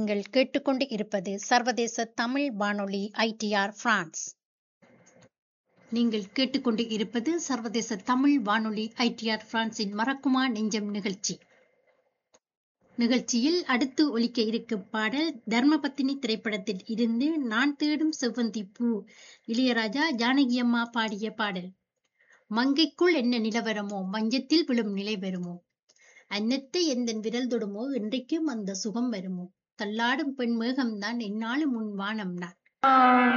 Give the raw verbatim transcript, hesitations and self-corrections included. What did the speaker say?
நீங்கள் கேட்டுக்கொண்டு இருப்பது சர்வதேச தமிழ் வானொலி ஐ டி ஆர் பிரான்ஸ். நீங்கள் கேட்டுக்கொண்டு இருப்பது சர்வதேச தமிழ் வானொலி ஐ டி ஆர் பிரான்சின் மறக்குமா நெஞ்சம் நிகழ்ச்சி. நிகழ்ச்சியில் அடுத்து ஒலிக்க இருக்கும் பாடல் தர்மபத்தினி திரைப்படத்தில் இருந்து நான் தேடும் செவ்வந்தி பூ, இளையராஜா ஜானகி அம்மா பாடிய பாடல். மங்கைக்குள் என்ன நிலவரமோ மஞ்சத்தில் விழும் நிலை வருமோ, அன்னத்தை எந்தன் விரல் தொடுமோ இன்றைக்கும் அந்த சுகம் வருமோ, தள்ளாடும் பெண் மேகம்தான் என்னாலும் உன் வானம் நான்.